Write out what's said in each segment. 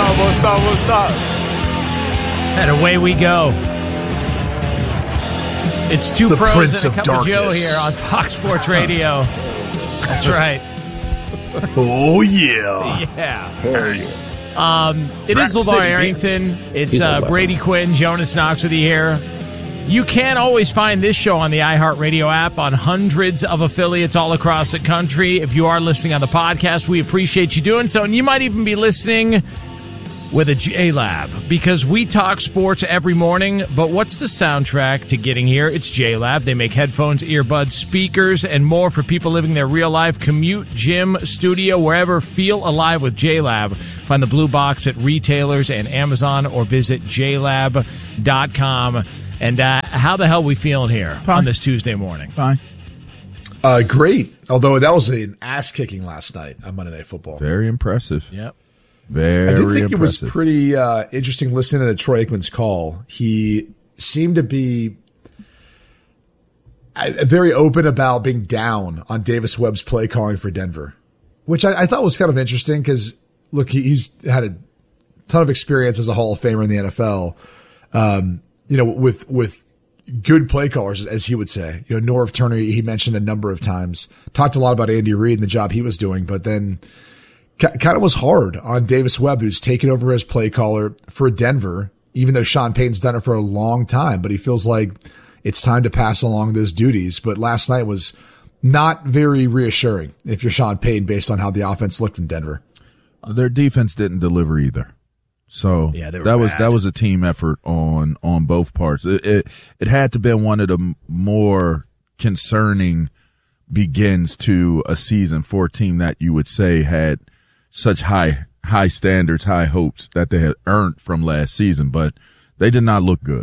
What's up? And away we go. It's two The pros Prince and a of cup of Joe Darkness. here on Fox Sports Radio. That's right. Oh, yeah. Yeah. Hey. It is Track LeVar City, Arrington. It's He's a Brady Quinn, Jonas Knox with you here. You can always find this show on the iHeartRadio app on hundreds of affiliates all across the country. If you are listening on the podcast, we appreciate you doing so. And you might even be listening with a JLab, because we talk sports every morning, but what's the soundtrack to getting here? It's JLab. They make headphones, earbuds, speakers, and more for people living their real life, commute, gym, studio, wherever. Feel alive with JLab. Find the blue box at retailers and Amazon, or visit jlab.com. And how the hell are we feeling here on this Tuesday morning? Fine. Great. Although that was an ass-kicking last night on Monday Night Football. Very impressive. Yep. Very I did think impressive. it was pretty interesting listening to Troy Aikman's call. He seemed to be very open about being down on Davis Webb's play calling for Denver, which I thought was kind of interesting because, look, he's had a ton of experience as a Hall of Famer in the NFL, with good play callers, as he would say. Norv Turner, he mentioned a number of times, talked a lot about Andy Reid and the job he was doing, but then kind of was hard on Davis Webb, who's taken over as play caller for Denver, even though Sean Payton's done it for a long time. But he feels like it's time to pass along those duties. But last night was not very reassuring if you're Sean Payton, based on how the offense looked in Denver. Their defense didn't deliver either. So Yeah, that was a team effort on both parts. It had to been one of the more concerning begins to a season for a team that you would say had such high standards, high hopes that they had earned from last season, but they did not look good.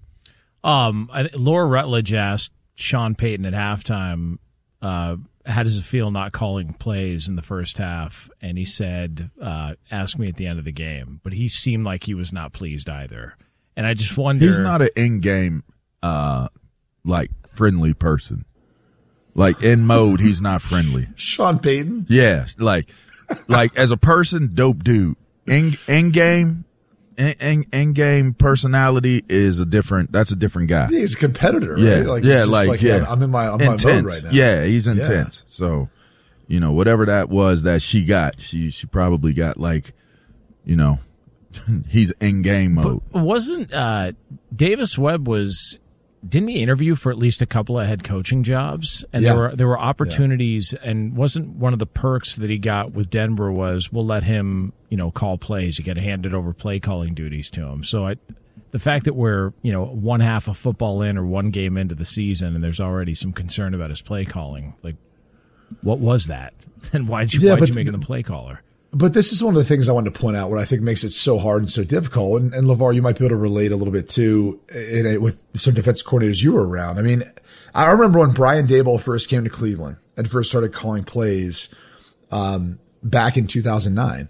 Laura Rutledge asked Sean Payton at halftime, how does it feel not calling plays in the first half? And he said, ask me at the end of the game. But he seemed like he was not pleased either. And I just wonder. He's not an in-game, friendly person. Like, in mode, he's not friendly. Sean Payton? Yeah, like as a person, dope dude. In game personality is that's a different guy. Yeah, he's a competitor, right? Yeah, I'm in my intense. mode right now. Yeah, he's intense. Yeah. So, whatever that was that she got, she probably got he's in game mode. But wasn't Davis Webb didn't he interview for at least a couple of head coaching jobs? And there were opportunities, and wasn't one of the perks that he got with Denver was we'll let him, call plays. You got to hand it over play calling duties to him. So the fact that we're, one half of football in or one game into the season and there's already some concern about his play calling, like what was that? And why'd you make him the play caller? But this is one of the things I wanted to point out, what I think makes it so hard and so difficult. And LeVar, you might be able to relate a little bit too with some defensive coordinators you were around. I mean, I remember when Brian Daboll first came to Cleveland and first started calling plays back in 2009.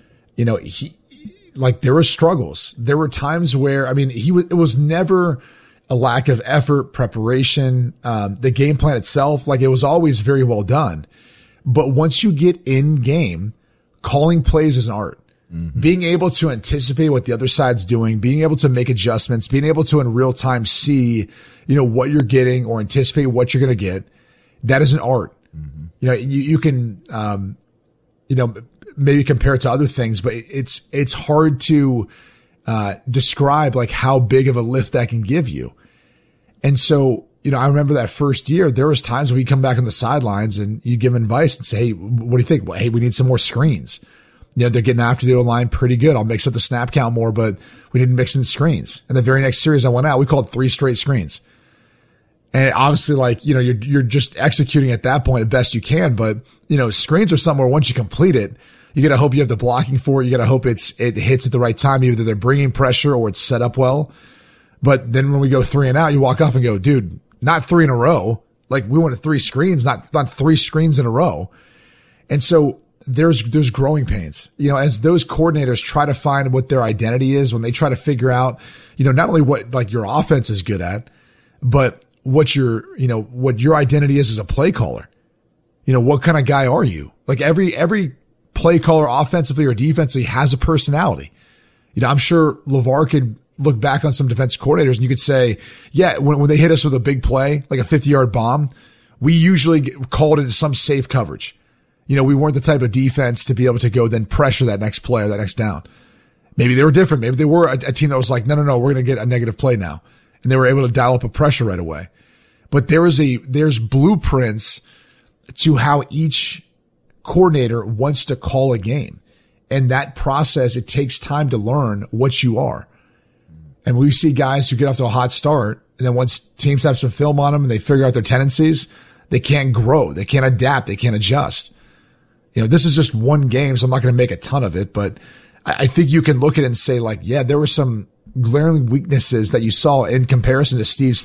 There were struggles. There were times where, it was never a lack of effort, preparation, the game plan itself. It was always very well done. But once you get in game, calling plays is an art. Mm-hmm. Being able to anticipate what the other side's doing, being able to make adjustments, being able to in real time see, what you're getting or anticipate what you're going to get. That is an art. Mm-hmm. You can, maybe compare it to other things, but it's hard to, describe how big of a lift that can give you. And so, I remember that first year, there was times when we come back on the sidelines and you give them advice and say, hey, what do you think? Well, hey, we need some more screens. They're getting after the O-line pretty good. I'll mix up the snap count more, but we didn't mix in screens. And the very next series I went out, we called 3 straight screens. And obviously, you're just executing at that point the best you can. But, screens are somewhere once you complete it, you got to hope you have the blocking for it. You got to hope it hits at the right time. Either they're bringing pressure or it's set up well. But then when we go 3 and out, you walk off and go, dude, not 3 in a row. We wanted 3 screens, not 3 screens in a row. And so there's growing pains, as those coordinators try to find what their identity is, when they try to figure out, not only what your offense is good at, but what your identity is as a play caller. What kind of guy are you? Every play caller offensively or defensively has a personality. I'm sure LeVar could look back on some defense coordinators and you could say, yeah, when they hit us with a big play, like a 50-yard bomb, we usually called it some safe coverage. We weren't the type of defense to be able to go then pressure that next play or that next down. Maybe they were different. Maybe they were a team that was like, no, we're going to get a negative play now. And they were able to dial up a pressure right away. But there's blueprints to how each coordinator wants to call a game. And that process, it takes time to learn what you are. And we see guys who get off to a hot start, and then once teams have some film on them and they figure out their tendencies, they can't grow, they can't adapt, they can't adjust. This is just one game, so I'm not going to make a ton of it, but I think you can look at it and say, like, yeah, there were some glaring weaknesses that you saw in comparison to Steve